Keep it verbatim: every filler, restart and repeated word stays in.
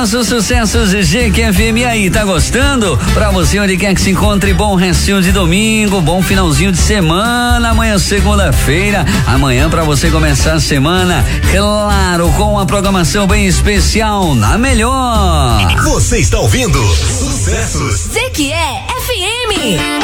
nossos sucessos de G Q F M. E aí, tá gostando? Pra você onde quer que se encontre, bom restinho de domingo, bom finalzinho de semana. Amanhã segunda-feira, amanhã pra você começar a semana, claro, com uma programação bem especial na Melhor. Você está ouvindo Sucessos G Q F M.